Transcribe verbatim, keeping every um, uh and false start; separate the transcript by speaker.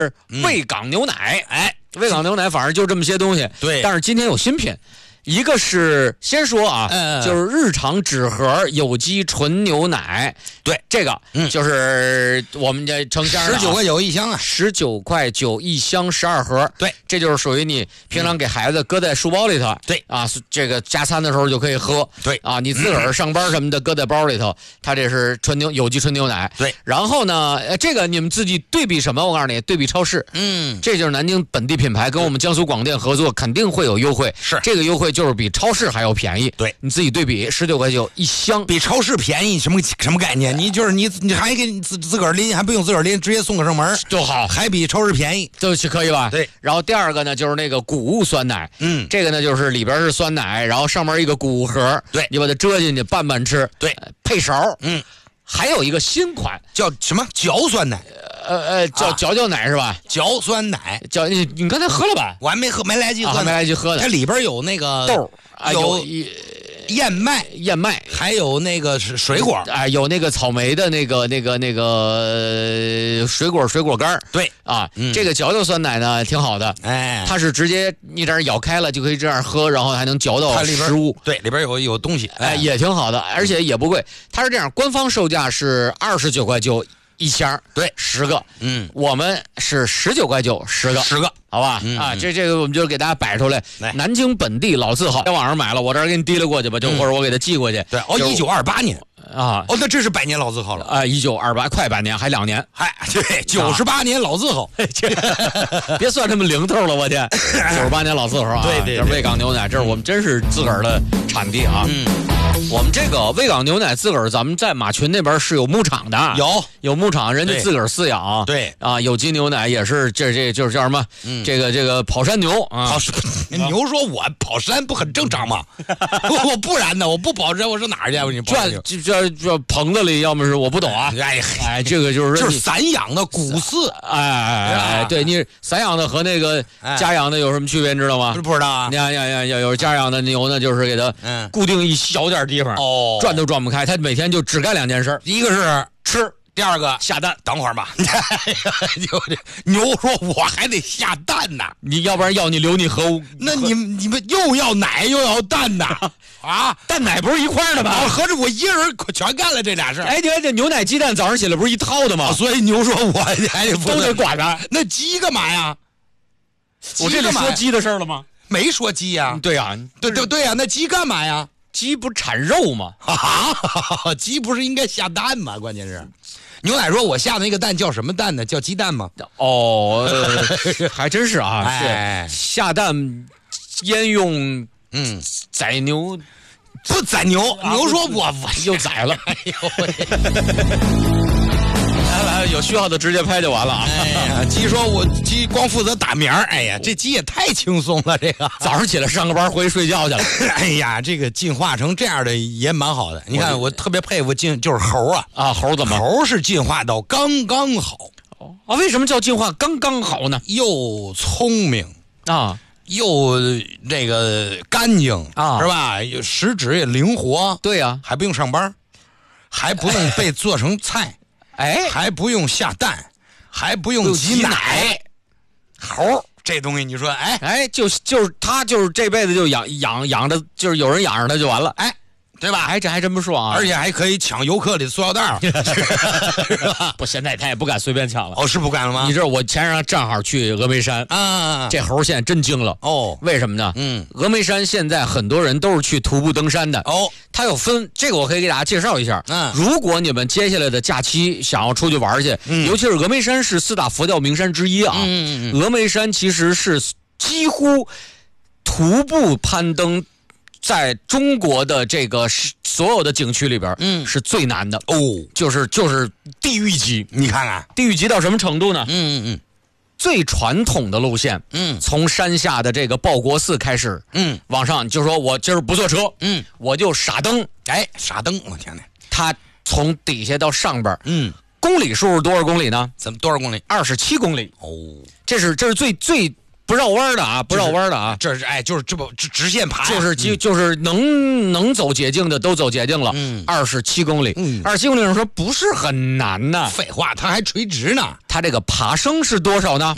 Speaker 1: 卫岗牛奶，哎，卫岗牛奶反正就这么些东西。
Speaker 2: 对，
Speaker 1: 但是今天有新品。一个是先说啊，
Speaker 2: 嗯、
Speaker 1: 就是日常纸盒有机纯牛奶，
Speaker 2: 对，
Speaker 1: 这个、嗯、就是我们这成箱的、啊，
Speaker 2: 十九块九一箱啊，
Speaker 1: 十九块九一箱，十二盒，
Speaker 2: 对，
Speaker 1: 这就是属于你平常给孩子搁在书包里头，
Speaker 2: 对、
Speaker 1: 嗯、啊，这个加餐的时候就可以喝，
Speaker 2: 对
Speaker 1: 啊，你自个儿上班什么的搁在包里头，它这是纯牛有机纯牛奶，
Speaker 2: 对，
Speaker 1: 然后呢，这个你们自己对比什么？我告诉你，对比超市，
Speaker 2: 嗯，
Speaker 1: 这就是南京本地品牌，跟我们江苏广电合作，肯定会有优惠，
Speaker 2: 是
Speaker 1: 这个优惠。就是比超市还要便宜，
Speaker 2: 对，
Speaker 1: 你自己对比，十九块九一箱，
Speaker 2: 比超市便宜，什么什么概念？你就是你，你还给你自自个儿拎，还不用自个儿拎，直接送个上门
Speaker 1: 就好，
Speaker 2: 还比超市便宜，
Speaker 1: 就是可以吧？
Speaker 2: 对。
Speaker 1: 然后第二个呢，就是那个谷物酸奶，
Speaker 2: 嗯，
Speaker 1: 这个呢就是里边是酸奶，然后上面一个谷物盒，
Speaker 2: 对，
Speaker 1: 你把它遮进去拌拌吃，
Speaker 2: 对，
Speaker 1: 呃、配勺，
Speaker 2: 嗯。
Speaker 1: 还有一个新款
Speaker 2: 叫什么嚼酸奶，
Speaker 1: 呃呃叫、啊、嚼嚼奶是吧？
Speaker 2: 嚼酸奶，
Speaker 1: 嚼你你刚才喝了吧？
Speaker 2: 我还没喝，没来及喝、
Speaker 1: 啊，没来及喝的。
Speaker 2: 它里边有那个
Speaker 1: 豆啊，有
Speaker 2: 燕麦，
Speaker 1: 燕麦，
Speaker 2: 还有那个水果，
Speaker 1: 啊，有那个草莓的那个那个那个、呃、水果水果干，
Speaker 2: 对
Speaker 1: 啊、
Speaker 2: 嗯，
Speaker 1: 这个嚼嚼酸奶呢挺好的，
Speaker 2: 哎，
Speaker 1: 它是直接一点咬开了就可以这样喝，然后还能嚼到食物，
Speaker 2: 对，里边有有东西，
Speaker 1: 哎，也挺好的，而且也不贵。它是这样，官方售价是二十九块九一箱，
Speaker 2: 对，
Speaker 1: 十个，
Speaker 2: 嗯，
Speaker 1: 我们是十九块九十个，
Speaker 2: 十个。
Speaker 1: 好吧，
Speaker 2: 嗯、
Speaker 1: 啊，这这个我们就给大家摆出来。南京本地老字号，在网上买了，我这儿给你提了过去吧，就、嗯、或者我给他寄过去。
Speaker 2: 对，哦，一九二八年
Speaker 1: 啊，
Speaker 2: 哦，那这是百年老字号了
Speaker 1: 啊，一九二八快百年，还两年，
Speaker 2: 嗨，对，九十八年老字号，
Speaker 1: 啊、别算这么零头了，我天，九十八年老字号啊，
Speaker 2: 对对，
Speaker 1: 这是卫岗牛奶，这是我们真是自个儿的产地啊。
Speaker 2: 嗯，
Speaker 1: 我们这个卫岗牛奶自个儿，咱们在马群那边是有牧场的，
Speaker 2: 有
Speaker 1: 有牧场，人家自个儿饲养，
Speaker 2: 对
Speaker 1: 啊，有机牛奶也是，这这就是叫什么？嗯，这个这个跑山牛啊，
Speaker 2: 跑牛说我跑山不很正常吗？我不然呢，我不跑山，我上哪儿去？我你
Speaker 1: 转这这这棚子里，要么是我不懂啊，
Speaker 2: 哎
Speaker 1: 哎，这个就是
Speaker 2: 就是散养的谷饲，
Speaker 1: 哎哎哎，对你散养的和那个家养的有什么区别？你知道吗？
Speaker 2: 不知道啊。
Speaker 1: 你看，呀呀呀，有家养的牛呢，就是给它固定一小点地方，
Speaker 2: 哦，
Speaker 1: 转都转不开，它每天就只干两件事，
Speaker 2: 一个是吃。第二个
Speaker 1: 下蛋，
Speaker 2: 等会儿吧。牛说：“我还得下蛋呢，
Speaker 1: 你要不然要你留你和
Speaker 2: 那你你们又要奶又要蛋呐啊？
Speaker 1: 蛋奶不是一块的吗？
Speaker 2: 哦，合着我一个人全干了这俩事儿。
Speaker 1: 哎，你看这牛奶鸡蛋早上起来不是一套的吗？
Speaker 2: 哦、所以牛说我还得
Speaker 1: 都得管他。
Speaker 2: 那鸡干嘛呀？
Speaker 1: 我这里说鸡的事儿了吗？
Speaker 2: 没说鸡呀。
Speaker 1: 对呀、啊，
Speaker 2: 对对对呀、啊，那鸡干嘛呀？
Speaker 1: 鸡不产肉吗？
Speaker 2: 啊，鸡不是应该下蛋吗？关键是。”牛奶说：“我下的那个蛋叫什么蛋呢？叫鸡蛋吗？”
Speaker 1: 哦，呃、还真是啊，
Speaker 2: 哎、
Speaker 1: 是下蛋焉用
Speaker 2: 嗯
Speaker 1: 宰牛？
Speaker 2: 不宰牛，
Speaker 1: 啊、
Speaker 2: 牛说我：“我
Speaker 1: 又宰了。”哎呦来来，有需要的直接拍就完了啊！
Speaker 2: 哎呀，鸡说我鸡光负责打鸣儿，哎呀，这鸡也太轻松了，这个
Speaker 1: 早上起来上个班回去睡觉去了。
Speaker 2: 哎呀，这个进化成这样的也蛮好的。你看，我特别佩服进就是猴啊
Speaker 1: 啊，猴怎么？
Speaker 2: 猴是进化到刚刚好
Speaker 1: 啊？为什么叫进化刚刚好呢？
Speaker 2: 又聪明
Speaker 1: 啊，
Speaker 2: 又这个干净
Speaker 1: 啊，
Speaker 2: 是吧？食指也灵活，
Speaker 1: 对呀、啊，
Speaker 2: 还不用上班，还不用被做成菜。
Speaker 1: 哎，
Speaker 2: 还不用下蛋，还不用挤奶，猴这东西你说，哎
Speaker 1: 哎，就就是他就是这辈子就养养养着，就是有人养着他就完了，
Speaker 2: 哎，对吧？
Speaker 1: 哎，这还真不爽啊！
Speaker 2: 而且还可以抢游客里的塑料袋
Speaker 1: 不，现在他也不敢随便抢了。
Speaker 2: 哦，是不敢了吗？
Speaker 1: 你知道我前两天正好去峨眉山
Speaker 2: 啊，
Speaker 1: 这猴现在真精了
Speaker 2: 哦。
Speaker 1: 为什么呢？
Speaker 2: 嗯，
Speaker 1: 峨眉山现在很多人都是去徒步登山的
Speaker 2: 哦。
Speaker 1: 它有分，这个我可以给大家介绍一下。
Speaker 2: 嗯，
Speaker 1: 如果你们接下来的假期想要出去玩去，
Speaker 2: 嗯、
Speaker 1: 尤其是峨眉山是四大佛教名山之一啊。
Speaker 2: 嗯嗯嗯。
Speaker 1: 峨眉山其实是几乎徒步攀登在中国的这个所有的景区里边，
Speaker 2: 嗯，
Speaker 1: 是最难的
Speaker 2: 哦，
Speaker 1: 就是就是地狱级。
Speaker 2: 你看看，
Speaker 1: 地狱级到什么程度呢？
Speaker 2: 嗯嗯嗯。
Speaker 1: 最传统的路线，
Speaker 2: 嗯，
Speaker 1: 从山下的这个报国寺开始，
Speaker 2: 嗯，
Speaker 1: 往上就说我今儿不坐车，
Speaker 2: 嗯，
Speaker 1: 我就傻蹬，
Speaker 2: 哎，傻蹬，我天哪！
Speaker 1: 它从底下到上边，
Speaker 2: 嗯，
Speaker 1: 公里数是多少公里呢？
Speaker 2: 怎么多少公里？
Speaker 1: 二十七公里。
Speaker 2: 哦，
Speaker 1: 这是这是最最不绕弯的啊，不绕弯的啊，
Speaker 2: 这是哎，就是这不直直线爬，
Speaker 1: 就是就、嗯、就是能能走捷径的都走捷径了。
Speaker 2: 嗯，
Speaker 1: 二十七公里，
Speaker 2: 嗯，
Speaker 1: 二十七公里上说不是很难呐。
Speaker 2: 废话，它还垂直呢。
Speaker 1: 它这个爬升是多少呢？